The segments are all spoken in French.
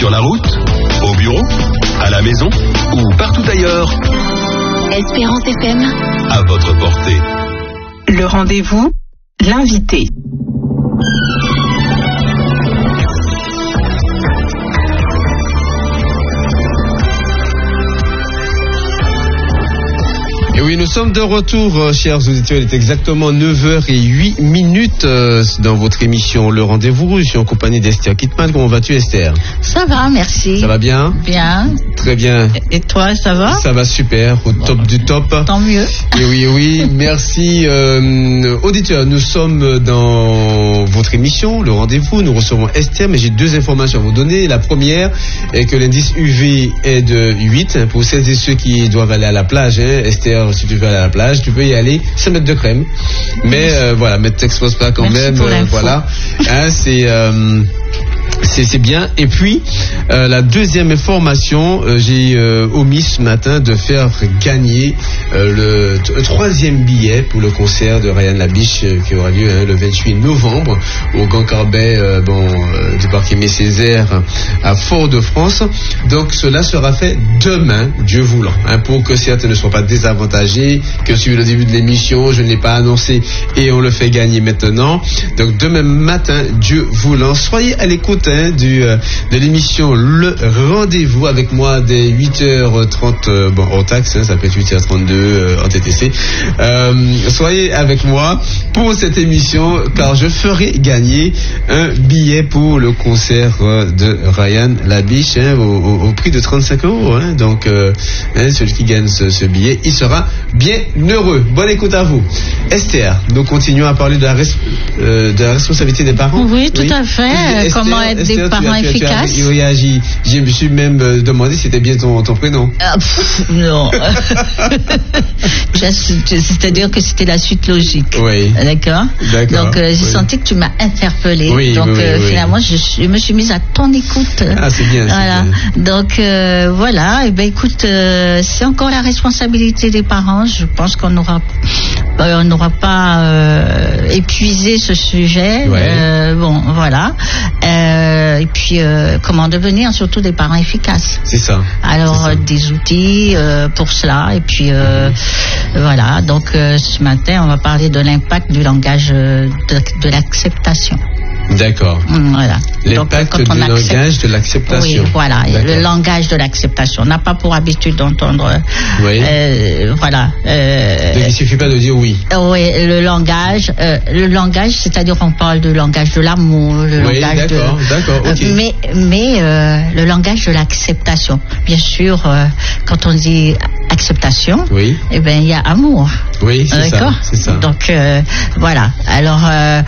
Sur la route, au bureau, à la maison ou partout ailleurs. Espérance FM. À votre portée. Le rendez-vous, l'invité. Et oui, nous sommes de retour, chers auditeurs. Il est exactement 9h08 dans votre émission Le Rendez-vous. Je suis en compagnie d'Esther Kittmann. Comment vas-tu, Esther? Ça va, merci. Ça va bien? Bien. Très bien. Et toi, ça va? Ça va super, au top du top. Tant mieux. Et oui, merci. Auditeurs, nous sommes dans votre émission, Le Rendez-vous. Nous recevons Esther, mais j'ai deux informations à vous donner. La première est que l'indice UV est de 8. Pour celles et ceux qui doivent aller à la plage, Esther, si tu veux aller à la plage, tu peux y aller sans mettre de crème. Mais voilà, ne t'expose pas quand même. Voilà, c'est bien. Et puis, la deuxième information, j'ai omis ce matin de faire gagner le troisième billet pour le concert de Ryan Labiche qui aura lieu le 28 novembre au Grand Carbet du parc Aimé Césaire à Fort-de-France. Donc, cela sera fait demain, Dieu voulant, pour que certains ne soient pas désavantagés, que suivi le début de l'émission, je ne l'ai pas annoncé et on le fait gagner maintenant. Donc, demain matin, Dieu voulant, soyez à l'écoute de l'émission Le Rendez-vous avec moi dès 8h30 en taxe, ça peut être 8h32 en TTC. Soyez avec moi pour cette émission car je ferai gagner un billet pour le concert de Ryan Labiche au prix de 35 €. Donc celui qui gagne ce billet, il sera bien heureux. Bonne écoute à vous. Esther, nous continuons à parler de la responsabilité des parents. Oui, tout à fait. Esther, comment être des parents efficaces. Je me suis même demandé si c'était bien ton prénom. Non. C'est-à-dire que c'était la suite logique. Oui. D'accord. Donc j'ai senti que tu m'as interpellé. Oui, donc finalement je me suis mise à ton écoute. Ah, c'est bien. Voilà. C'est bien. Donc voilà. Et écoute, c'est encore la responsabilité des parents. Je pense qu'on n'aura pas épuisé ce sujet. Ouais. Voilà. Et puis comment devenir surtout des parents efficaces. C'est ça. Alors des outils pour cela. Et puis voilà. Donc ce matin on va parler de l'impact du langage de l'acceptation. D'accord. Voilà. L'impact du langage de l'acceptation. Oui, voilà. Le langage de l'acceptation. On n'a pas pour habitude d'entendre. Oui. Voilà. Donc il suffit pas de dire oui. Oui, le langage, c'est-à-dire on parle de langage de l'amour, langage d'accord, ok. Mais le langage de l'acceptation. Bien sûr, quand on dit acceptation, oui. Eh ben il y a amour. Oui, c'est d'accord. C'est ça. Donc voilà. Alors,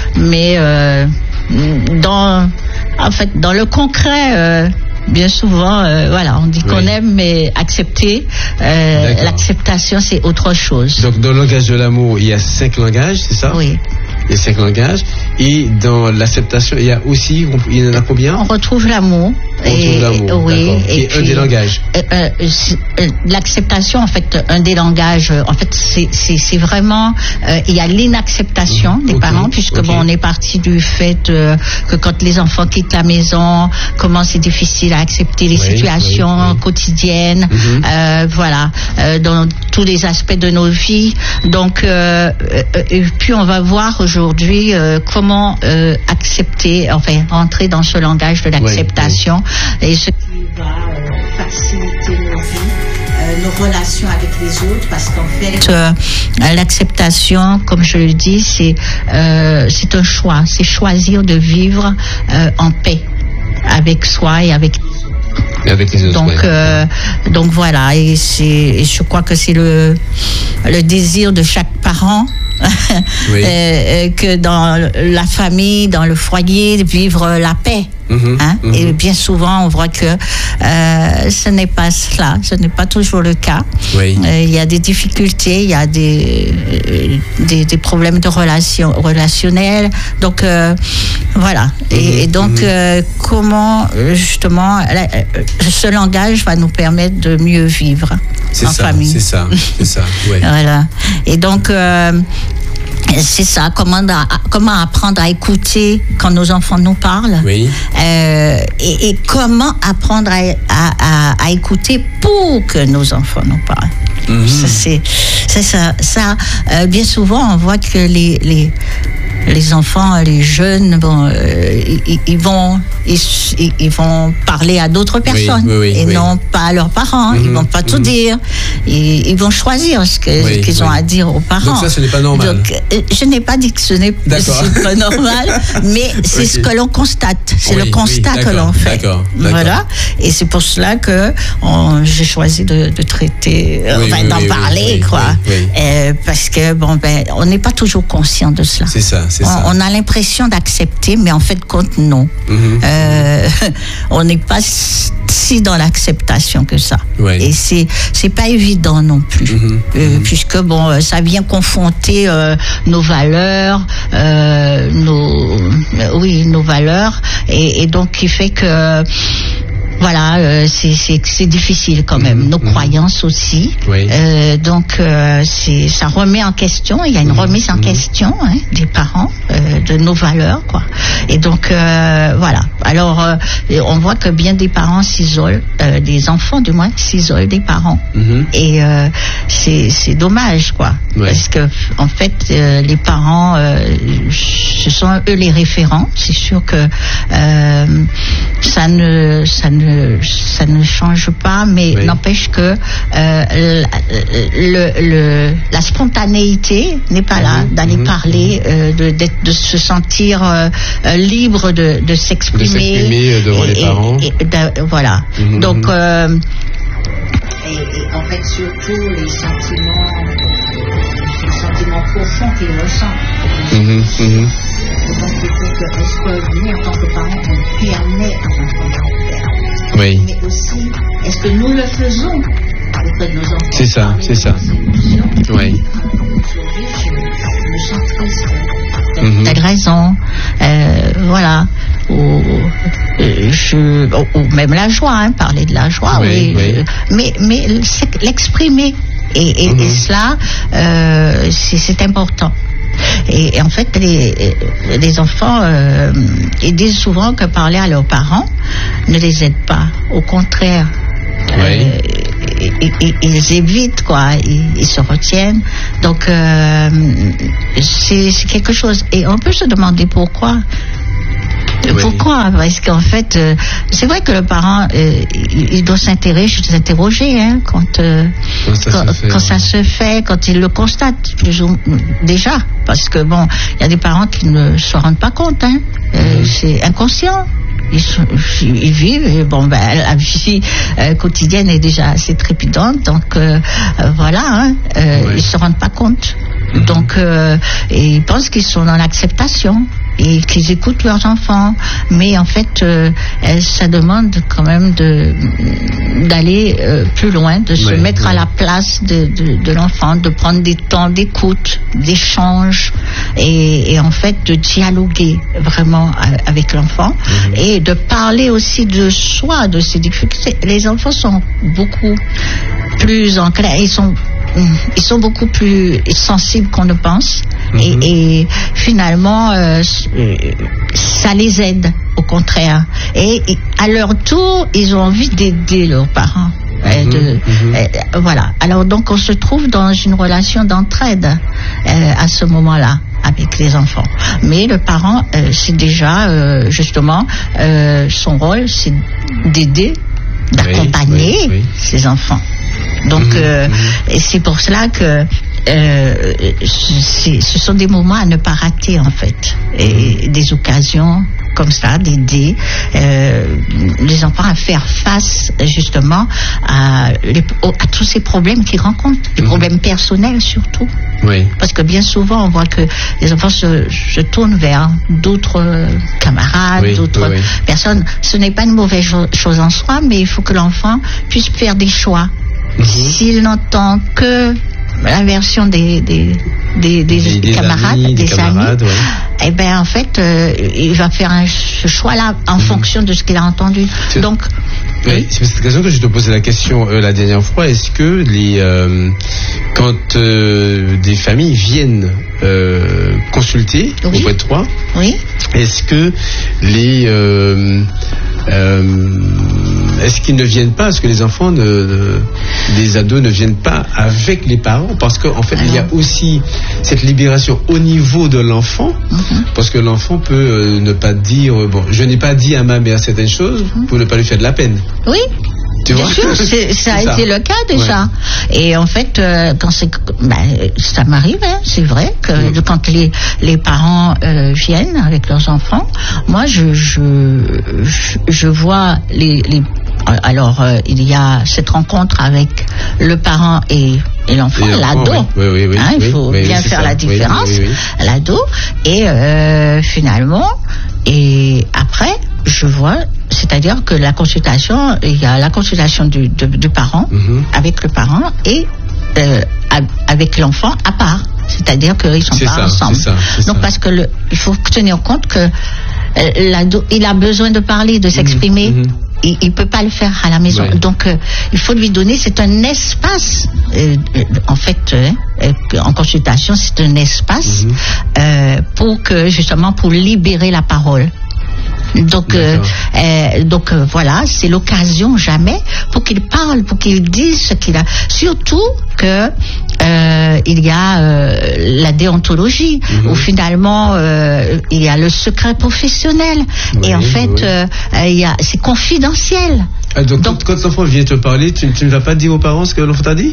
dans le concret. Bien souvent, voilà, on dit qu'on aime, mais accepter, l'acceptation, c'est autre chose. Donc, dans le langage de l'amour, il y a 5 langages, c'est ça? Oui. Il y a 5 langages. Et dans l'acceptation, il y en a combien? On retrouve l'amour. Oui. Et un des langages. L'acceptation, en fait, un des langages, en fait, c'est vraiment, il y a l'inacceptation des parents, puisque on est parti du fait que quand les enfants quittent la maison, comment c'est difficile à accepter les situations quotidiennes, voilà, dans tous les aspects de nos vies. Donc, et puis on va voir aujourd'hui comment accepter, enfin, entrer dans ce langage de l'acceptation et ce qui va faciliter nos vies. Nos relations avec les autres, parce qu'en fait l'acceptation, comme je le dis, c'est un choix, c'est choisir de vivre en paix avec soi et avec les autres. Donc voilà, et je crois que c'est le désir de chaque parent que dans la famille, dans le foyer, de vivre la paix. Et bien souvent, on voit que ce n'est pas cela, ce n'est pas toujours le cas. Il y a des difficultés, il y a des problèmes de relationnels. Donc, voilà. Et donc, comment, justement, ce langage va nous permettre de mieux vivre en famille. C'est ça. Ouais. Voilà. Et donc, C'est ça, comment apprendre à écouter quand nos enfants nous parlent. Oui. Et comment apprendre à écouter pour que nos enfants nous parlent. Ça, bien souvent, on voit que les enfants, les jeunes, ils vont parler à d'autres personnes non pas à leurs parents. Ils vont pas tout dire. Ils vont choisir ce qu'ils ont à dire aux parents. Donc ça, ce n'est pas normal. Donc, je n'ai pas dit que ce n'est pas normal, mais c'est ce que l'on constate. C'est le constat que l'on fait. D'accord. Voilà. Et c'est pour cela que j'ai choisi de traiter, d'en parler, quoi. Parce que on n'est pas toujours conscient de cela. C'est ça. On a l'impression d'accepter, mais en fait, compte non. On n'est pas si dans l'acceptation que ça. Et c'est pas évident non plus, puisque ça vient confronter nos valeurs, nos valeurs, et donc qui fait que c'est difficile quand même. Nos croyances aussi. Donc, ça remet en question. Il y a une remise en question des parents, de nos valeurs, quoi. Et donc, voilà. Alors, on voit que bien des parents s'isolent, des enfants du moins s'isolent des parents. Et c'est dommage, quoi. Parce que, en fait, les parents, ce sont eux les référents. C'est sûr que ça ne change pas, mais n'empêche que la spontanéité n'est pas là, d'aller parler, de se sentir libre de s'exprimer devant les parents. Voilà. Donc, et en fait, surtout les sentiments profonds qu'ils ressentent. Donc, est-ce que nous, en tant que parents, on permet aux enfants de le faire? Mais aussi, est-ce que nous le faisons auprès de nos enfants? C'est ça. Oui. Aujourd'hui, je me sens triste. T'as raison. Voilà. Ou même la joie, parler de la joie, mais l'exprimer. Et cela, c'est important. Et en fait, les enfants, ils disent souvent que parler à leurs parents ne les aide pas. Au contraire, ils évitent, quoi. Ils se retiennent. Donc, c'est quelque chose. Et on peut se demander pourquoi. Pourquoi? Parce qu'en fait, c'est vrai que le parent, il doit s'interroger quand ça se fait, quand il le constate, déjà. Parce que il y a des parents qui ne se rendent pas compte, c'est inconscient. Ils vivent, la vie quotidienne est déjà assez trépidante, donc ils se rendent pas compte. Donc, et ils pensent qu'ils sont dans l'acceptation et qu'ils écoutent leurs enfants, mais en fait, ça demande quand même d'aller plus loin, de se mettre à la place de l'enfant, de prendre des temps d'écoute, d'échange, et en fait de dialoguer vraiment avec l'enfant, et de parler aussi de soi, de ses difficultés. Les enfants sont beaucoup plus enclins, ils sont beaucoup plus sensibles qu'on ne pense, et finalement ça les aide, au contraire, et à leur tour ils ont envie d'aider leurs parents. Voilà. Alors donc on se trouve dans une relation d'entraide à ce moment-là avec les enfants. Mais le parent, c'est déjà justement son rôle, c'est d'aider, d'accompagner ses enfants. Donc, et c'est pour cela que ce sont des moments à ne pas rater, en fait, et des occasions comme ça d'aider les enfants à faire face justement à tous ces problèmes qu'ils rencontrent, les problèmes personnels surtout. Parce que bien souvent on voit que les enfants se tournent vers d'autres camarades, d'autres personnes. Ce n'est pas une mauvaise chose en soi, mais il faut que l'enfant puisse faire des choix. S'il n'entend que la version des camarades, amis, des camarades, amis, ouais. eh ben en fait, il va faire ce choix-là en fonction de ce qu'il a entendu. Donc, oui, c'est pour cette occasion que je te posais la question la dernière fois. Est-ce que quand des familles viennent consulter auprès de toi, oui, est-ce que est-ce qu'ils ne viennent pas, est-ce que les enfants, les ados ne viennent pas avec les parents? Parce qu'en fait, il y a aussi cette libération au niveau de l'enfant, parce que l'enfant peut ne pas dire, bon, je n'ai pas dit à ma mère certaines choses pour ne pas lui faire de la peine. Oui. Bien sûr, ça a été le cas déjà. Ouais. Et en fait, quand ça m'arrive, hein, c'est vrai que quand les parents viennent avec leurs enfants, moi je vois alors il y a cette rencontre avec le parent et l'enfant, l'ado. Oui, hein, il faut bien faire la différence, l'ado. Et finalement, et après, je vois, c'est-à-dire que la consultation, il y a la consultation du parent, avec le parent, et avec l'enfant à part. C'est-à-dire qu'ils ne sont pas ensemble. Donc, parce que il faut tenir compte que l'ado, il a besoin de parler, de s'exprimer. Il ne peut pas le faire à la maison. Donc, il faut lui donner, c'est un espace, en fait, en consultation, c'est un espace pour libérer la parole. Donc voilà, c'est l'occasion jamais pour qu'il parle, pour qu'il dise ce qu'il a. Surtout que il y a la déontologie où finalement il y a le secret professionnel et en fait c'est confidentiel. Donc quand l'enfant vient te parler, tu ne vas pas dire aux parents ce que l'enfant t'a dit?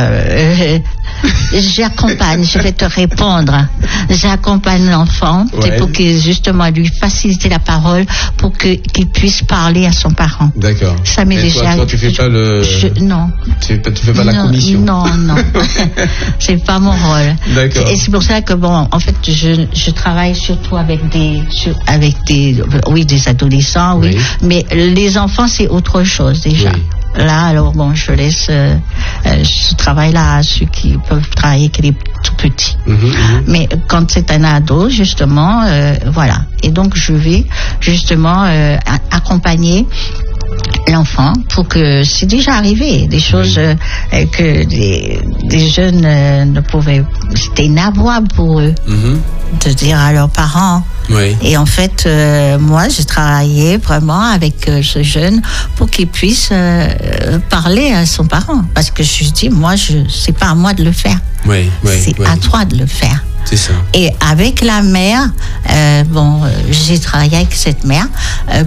J'accompagne, je vais te répondre. J'accompagne l'enfant pour qu'il justement lui faciliter la parole pour qu'il puisse parler à son parent. D'accord. Ça m'est déjà. Toi, tu fais pas non. Tu fais pas la commission. Non. C'est pas mon rôle. D'accord. Et c'est pour ça que en fait, je travaille surtout avec des adolescents, mais les enfants c'est autre chose déjà. Oui. Là, alors je laisse ce travail-là à ceux qui peuvent travailler avec les tout petits. Mais quand c'est un ado, justement, voilà. Et donc, je vais justement accompagner l'enfant pour que c'est déjà arrivé des choses que des jeunes ne pouvaient, c'était inavouable pour eux de dire à leurs parents. Et en fait, moi, j'ai travaillé vraiment avec ce jeune pour qu'il puisse parler à son parent. Parce que je dis, moi, c'est pas à moi de le faire. C'est à toi de le faire. C'est ça. Et avec la mère, j'ai travaillé avec cette mère